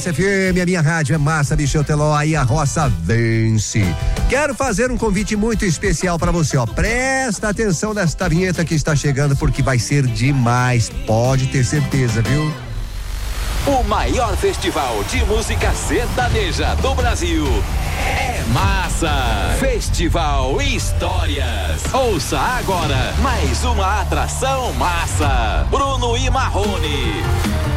Massa FM, a minha rádio é Massa, Michel Teló, aí a roça vence. Quero fazer um convite muito especial para você, ó. Presta atenção nesta vinheta que está chegando, porque vai ser demais, pode ter certeza, viu? O maior festival de música sertaneja do Brasil é Massa. Festival Histórias. Ouça agora mais uma atração Massa. Bruno e Marrone.